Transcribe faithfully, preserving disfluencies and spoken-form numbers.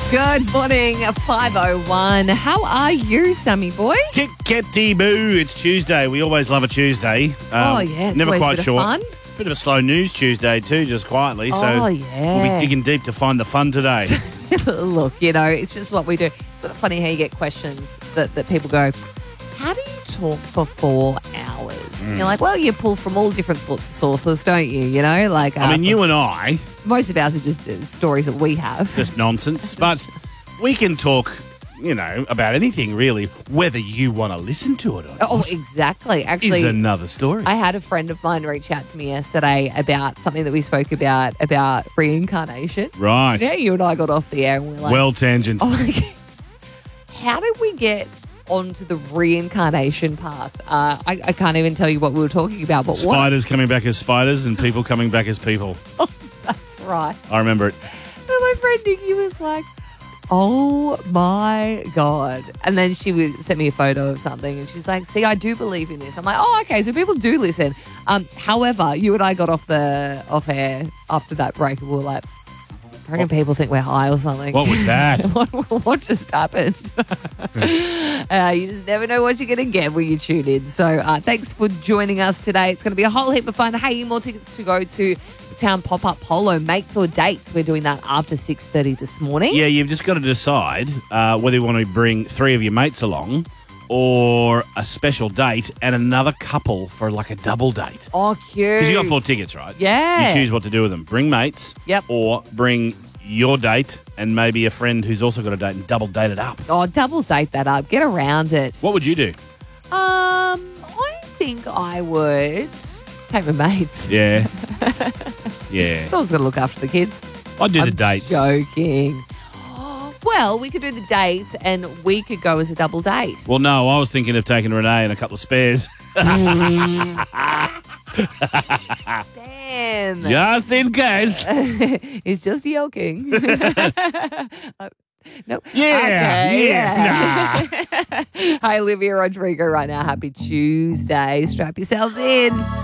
Good morning, five oh one. How are you, Sammy boy? Tickety boo. It's Tuesday. We always love a Tuesday. Um, Oh, yeah, it's Never always a quite bit of sure. fun. Bit of a slow news Tuesday too, just quietly. So Oh, we'll yeah. be digging deep to find the fun today. Look, you know, it's just what we do. It's sort of funny how you get questions that, that people go, how do you talk for four hours? Mm. You're like, well, you pull from all different sorts of sources, don't you? You know, like I mean, uh, you and I, most of ours are just uh, stories that we have. just nonsense, but we can talk, you know, about anything really, whether you want to listen to it or not. Oh, exactly. Actually, is another story. I had a friend of mine reach out to me yesterday about something that we spoke about, about reincarnation. right. Yeah, you and I got off the air and we we're like, well, tangent. oh, like, how did we get onto the reincarnation path? Uh, I, I can't even tell you what we were talking about, but what? Spiders coming back as spiders and people coming back as people. That's right. I remember it. And my friend Nikki was like, oh my God. And then she would send me a photo of something and she's like, see, I do believe in this. I'm like, oh, okay, so people do listen. Um, however, you and I got off the off air after that break and we were like, I reckon people think we're high or something. What was that? what, what just happened? uh, you just never know what you're going to get when you tune in. So uh, thanks for joining us today. It's going to be a whole heap of fun. Hey, more tickets to go to the Town Pop-Up Polo, mates or dates. We're doing that after six thirty this morning. Yeah, you've just got to decide uh, whether you want to bring three of your mates along or a special date and another couple for like a double date. Oh, cute. Because you got four tickets, right? Yeah. You choose what to do with them. Bring mates. Yep. Or bring your date and maybe a friend who's also got a date and double date it up. Oh, double date that up. Get around it. What would you do? Um, I think I would take my mates. Yeah. yeah. Someone's got to look after the kids. I'd do the I'm dates. Joking. Well, we could do the dates and we could go as a double date. Well, no, I was thinking of taking Renee and a couple of spares. Sam. Just in case. He's just joking. Uh, no. Yeah. Okay, Yeah. Hi, Olivia Rodrigo right now. Happy Tuesday. Strap yourselves in.